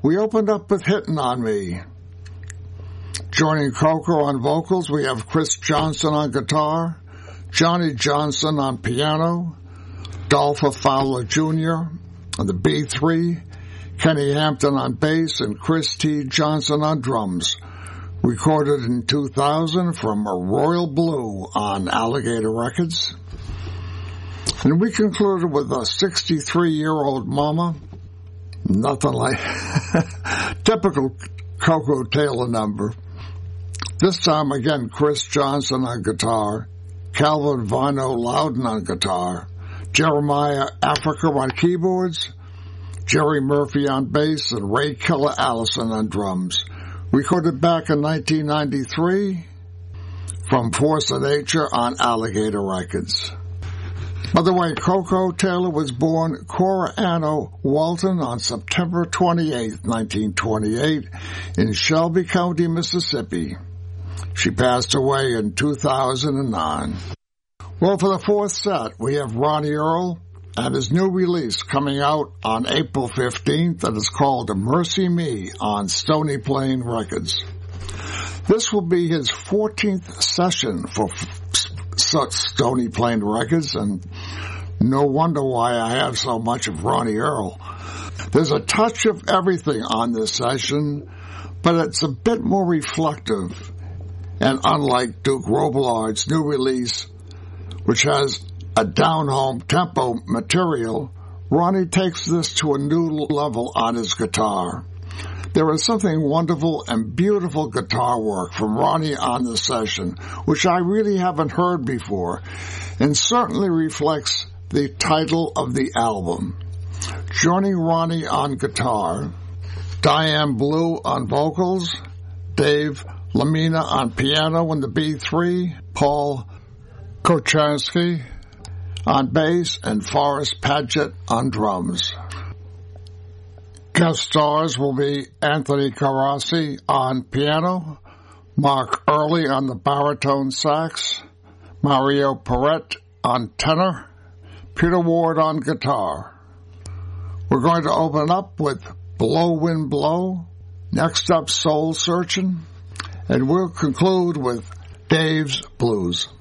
we opened up with Hittin' on Me. Joining Coco on vocals, we have Chris Johnson on guitar, Johnny Johnson on piano, Dolpha Fowler Jr. on the B3, Kenny Hampton on bass, and Chris T. Johnson on drums. Recorded in 2000 from Royal Blue on Alligator Records. And we concluded with a 63-year-old mama. Nothing like typical Coco Taylor number. This time again, Chris Johnson on guitar, Calvin Vino Loudon on guitar, Jeremiah Africa on keyboards, Jerry Murphy on bass, and Ray Killer Allison on drums. Recorded back in 1993 from Force of Nature on Alligator Records. By the way, Coco Taylor was born Cora Anno Walton on September 28, 1928, in Shelby County, Mississippi. She passed away in 2009. Well, for the fourth set, we have Ronnie Earl and his new release coming out on April 15th that is called Mercy Me on Stony Plain Records. This will be his 14th session for such Stony Plain Records, and no wonder why I have so much of Ronnie Earl. There's a touch of everything on this session, but it's a bit more reflective, and unlike Duke Robillard's new release, which has a down-home tempo material, Ronnie takes this to a new level on his guitar. There is something wonderful and beautiful guitar work from Ronnie on the session, which I really haven't heard before, and certainly reflects the title of the album. Joining Ronnie on guitar, Diane Blue on vocals, Dave Lamina on piano and the B3, Paul Kochansky on bass, and Forrest Paget on drums. Guest stars will be Anthony Carassi on piano, Mark Early on the baritone sax, Mario Perret on tenor, Peter Ward on guitar. We're going to open up with Blow Wind Blow, next up Soul Searching, and we'll conclude with Dave's Blues.